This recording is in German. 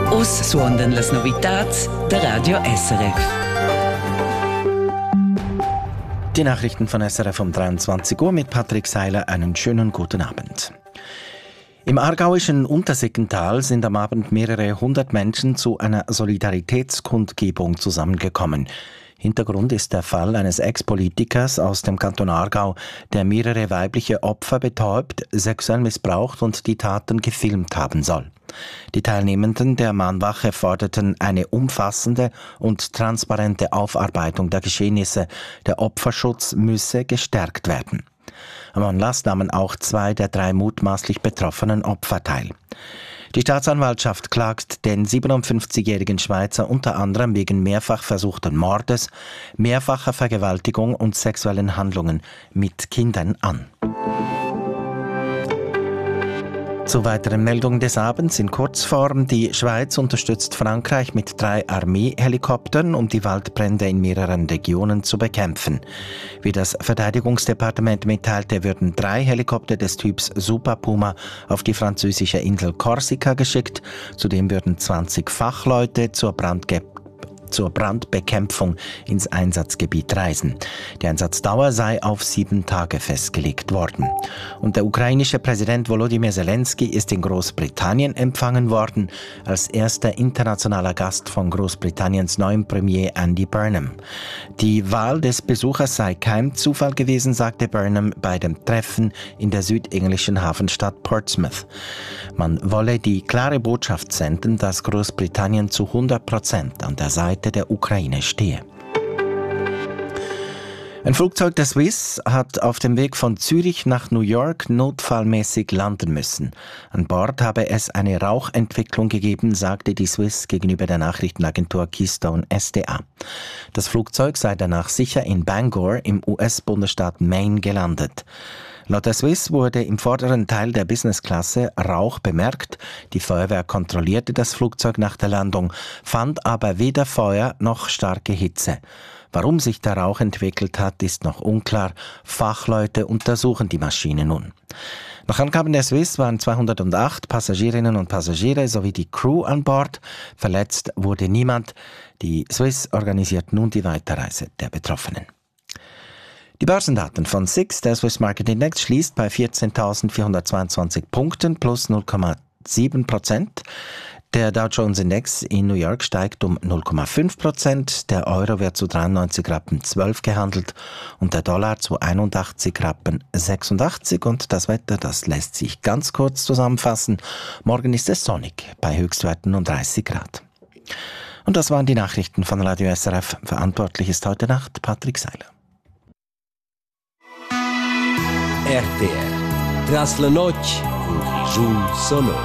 Us suondan las novitats der Radio SRF. Die Nachrichten von SRF um 23 Uhr mit Patrick Seiler. Einen schönen guten Abend. Im aargauischen Untersiggental sind am Abend mehrere hundert Menschen zu einer Solidaritätskundgebung zusammengekommen. Hintergrund ist der Fall eines Ex-Politikers aus dem Kanton Aargau, der mehrere weibliche Opfer betäubt, sexuell missbraucht und die Taten gefilmt haben soll. Die Teilnehmenden der Mahnwache forderten eine umfassende und transparente Aufarbeitung der Geschehnisse. Der Opferschutz müsse gestärkt werden. Am Anlass nahmen auch 2 der 3 mutmaßlich betroffenen Opfer teil. Die Staatsanwaltschaft klagt den 57-jährigen Schweizer unter anderem wegen mehrfach versuchten Mordes, mehrfacher Vergewaltigung und sexuellen Handlungen mit Kindern an. Zu weiteren Meldungen des Abends in Kurzform. Die Schweiz unterstützt Frankreich mit 3 Armeehelikoptern, um die Waldbrände in mehreren Regionen zu bekämpfen. Wie das Verteidigungsdepartement mitteilte, würden 3 Helikopter des Typs Super Puma auf die französische Insel Korsika geschickt. Zudem würden 20 Fachleute zur Brandbekämpfung ins Einsatzgebiet reisen. Die Einsatzdauer sei auf 7 Tage festgelegt worden. Und der ukrainische Präsident Volodymyr Zelensky ist in Großbritannien empfangen worden, als erster internationaler Gast von Großbritanniens neuem Premier Andy Burnham. Die Wahl des Besuchers sei kein Zufall gewesen, sagte Burnham bei dem Treffen in der südenglischen Hafenstadt Portsmouth. Man wolle die klare Botschaft senden, dass Großbritannien zu 100% an der Seite der Ukraine stehe. Ein Flugzeug der Swiss hat auf dem Weg von Zürich nach New York notfallmäßig landen müssen. An Bord habe es eine Rauchentwicklung gegeben, sagte die Swiss gegenüber der Nachrichtenagentur Keystone SDA. Das Flugzeug sei danach sicher in Bangor im US-Bundesstaat Maine gelandet. Laut der Swiss wurde im vorderen Teil der Businessklasse Rauch bemerkt. Die Feuerwehr kontrollierte das Flugzeug nach der Landung, fand aber weder Feuer noch starke Hitze. Warum sich der Rauch entwickelt hat, ist noch unklar. Fachleute untersuchen die Maschine nun. Nach Angaben der Swiss waren 208 Passagierinnen und Passagiere sowie die Crew an Bord. Verletzt wurde niemand. Die Swiss organisiert nun die Weiterreise der Betroffenen. Die Börsendaten von SIX, der Swiss Market Index, schließt bei 14.422 Punkten plus 0,7%. Der Dow Jones Index in New York steigt um 0,5%. Der Euro wird zu 93,12 Rappen gehandelt und der Dollar zu 81,86 Rappen. Und das Wetter, das lässt sich ganz kurz zusammenfassen. Morgen ist es sonnig bei Höchstwerten um 30 Grad. Und das waren die Nachrichten von Radio SRF. Verantwortlich ist heute Nacht Patrick Seiler. RTR. Tras la noche, un sonoro.